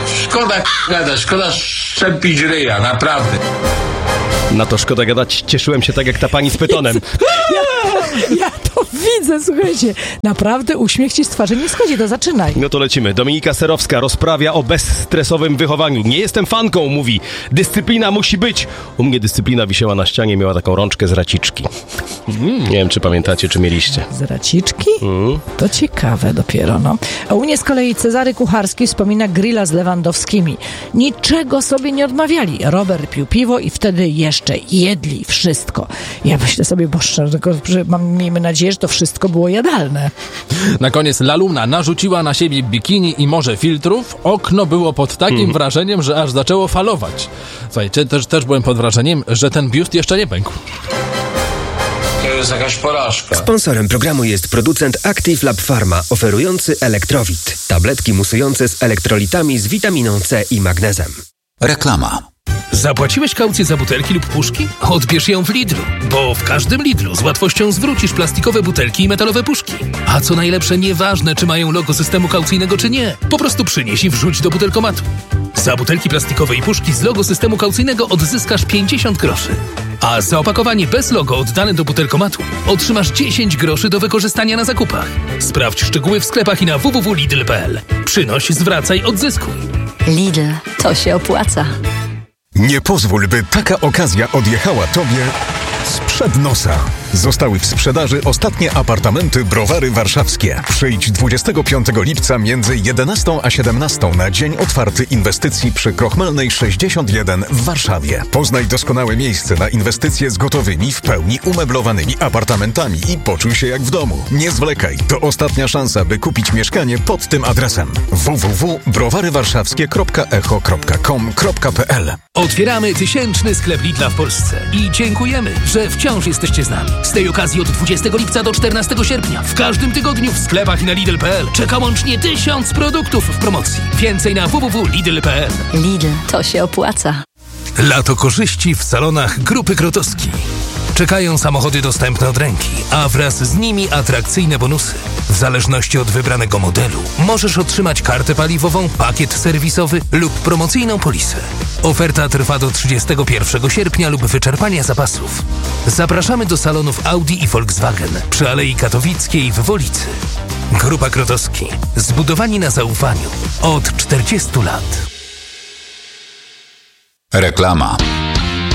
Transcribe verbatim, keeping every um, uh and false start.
Szkoda gadać, szkoda szczepić ryja, naprawdę. Na to szkoda gadać, cieszyłem się tak jak ta pani z pytonem. Ja, ja to widzę, słuchajcie. Naprawdę uśmiech ci z twarzy nie schodzi, to zaczynaj. No to lecimy. Dominika Serowska rozprawia o bezstresowym wychowaniu. Nie jestem fanką, mówi. Dyscyplina musi być. U mnie dyscyplina wisiała na ścianie, miała taką rączkę z raciczki. Mm. Nie wiem, czy pamiętacie, czy mieliście. Z raciczki? Mm. To ciekawe dopiero, no. A u mnie z kolei Cezary Kucharski wspomina grilla z Lewandowskimi. Niczego sobie nie odmawiali. Robert pił piwo i wtedy jeszcze jedli wszystko. Ja myślę sobie, bo szczerze, że mam, miejmy nadzieję, że to wszystko było jadalne. Na koniec Laluna narzuciła na siebie bikini i morze filtrów. Okno było pod takim mm. wrażeniem, że aż zaczęło falować. Słuchajcie, też, też byłem pod wrażeniem, że ten biust jeszcze nie pękł. To jest jakaś porażka. Sponsorem programu jest producent Active Lab Pharma, oferujący Elektrowit. Tabletki musujące z elektrolitami z witaminą C i magnezem. Reklama. Zapłaciłeś kaucję za butelki lub puszki? Odbierz ją w Lidlu, bo w każdym Lidlu z łatwością zwrócisz plastikowe butelki i metalowe puszki. A co najlepsze, nieważne, czy mają logo systemu kaucyjnego, czy nie. Po prostu przynieś i wrzuć do butelkomatu. Za butelki plastikowe i puszki z logo systemu kaucyjnego odzyskasz pięćdziesiąt groszy. A za opakowanie bez logo oddane do butelkomatu otrzymasz dziesięć groszy do wykorzystania na zakupach. Sprawdź szczegóły w sklepach i na w w w kropka lidl kropka p l. Przynoś, zwracaj, odzyskuj. Lidl, to się opłaca. Nie pozwól, by taka okazja odjechała tobie sprzed nosa. Zostały w sprzedaży ostatnie apartamenty Browary Warszawskie. Przyjdź dwudziestego piątego lipca między jedenastą a siedemnastą na dzień otwarty inwestycji przy Krochmalnej sześćdziesiąt jeden w Warszawie. Poznaj doskonałe miejsce na inwestycje z gotowymi, w pełni umeblowanymi apartamentami i poczuj się jak w domu. Nie zwlekaj, to ostatnia szansa, by kupić mieszkanie pod tym adresem w w w kropka browary warszawskie kropka echo kropka com kropka p l. Otwieramy tysięczny sklep Lidla w Polsce i dziękujemy, że wciąż jesteście z nami. Z tej okazji od dwudziestego lipca do czternastego sierpnia w każdym tygodniu w sklepach i na lidl kropka p l czeka łącznie tysiąc produktów w promocji. Więcej na w w w kropka lidl kropka p l. Lidl, to się opłaca. Lato korzyści w salonach Grupy Krotowski. Czekają samochody dostępne od ręki, a wraz z nimi atrakcyjne bonusy. W zależności od wybranego modelu możesz otrzymać kartę paliwową, pakiet serwisowy lub promocyjną polisę. Oferta trwa do trzydziestego pierwszego sierpnia lub wyczerpania zapasów. Zapraszamy do salonów Audi i Volkswagen przy Alei Katowickiej w Wolicy. Grupa Krotowski. Zbudowani na zaufaniu od czterdziestu lat. Reklama.